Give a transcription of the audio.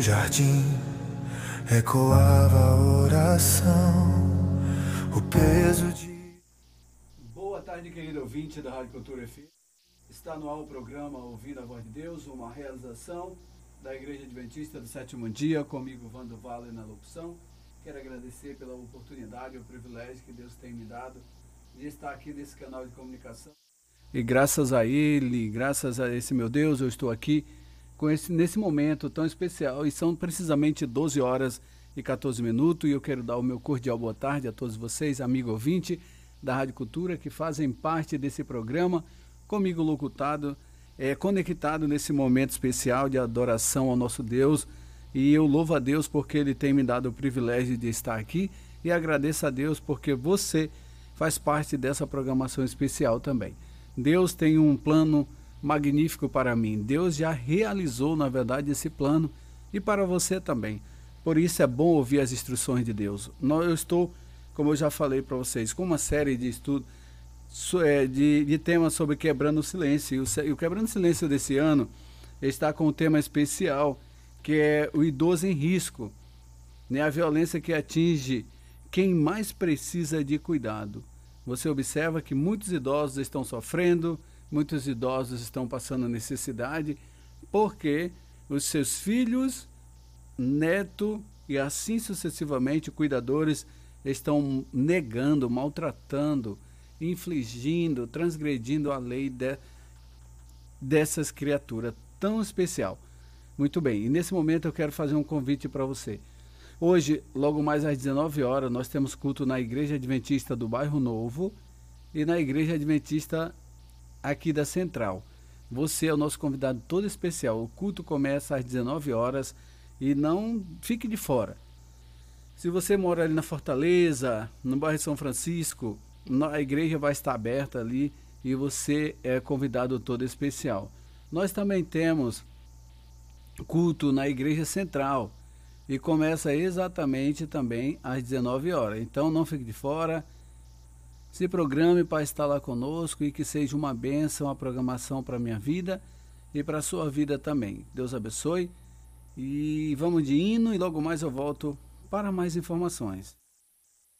do jardim ecoava a oração, o peso de... Boa tarde, querido ouvinte da Rádio Cultura FM. Está no ar o programa Ouvindo a Voz de Deus, uma realização da Igreja Adventista do Sétimo Dia, comigo, Vando Vale, na locução. Quero agradecer pela oportunidade e o privilégio que Deus tem me dado de estar aqui nesse canal de comunicação. E graças a Ele, graças a esse meu Deus, eu estou aqui nesse momento tão especial. E são precisamente 12 horas e 14 minutos. E eu quero dar o meu cordial boa tarde a todos vocês, amigo ouvinte da Rádio Cultura, que fazem parte desse programa, comigo locutado, conectado nesse momento especial de adoração ao nosso Deus. E eu louvo a Deus porque Ele tem me dado o privilégio de estar aqui, e agradeço a Deus porque você faz parte dessa programação especial também. Deus tem um plano magnífico para mim. Deus já realizou, na verdade, esse plano, e para você também. Por isso é bom ouvir as instruções de Deus. Eu estou, como eu já falei para vocês, com uma série de estudos de temas sobre quebrando o silêncio. E o quebrando o silêncio desse ano está com um tema especial, que é o idoso em risco, né? A violência que atinge quem mais precisa de cuidado. Você observa que muitos idosos estão sofrendo, muitos idosos estão passando necessidade, porque os seus filhos, neto e assim sucessivamente, cuidadores, estão negando, maltratando, infligindo, transgredindo a lei dessas criaturas tão especial. Muito bem, e nesse momento eu quero fazer um convite para você. Hoje, logo mais às 19 horas, nós temos culto na Igreja Adventista do Bairro Novo e na Igreja Adventista aqui da Central. Você é o nosso convidado todo especial. O culto começa às 19 horas e não fique de fora. Se você mora ali na Fortaleza, no bairro São Francisco, a igreja vai estar aberta ali e você é convidado todo especial. Nós também temos culto na Igreja Central e começa exatamente também às 19 horas. Então não fique de fora, se programe para estar lá conosco e que seja uma bênção a programação para a minha vida e para a sua vida também. Deus abençoe e vamos de hino, e logo mais eu volto para mais informações.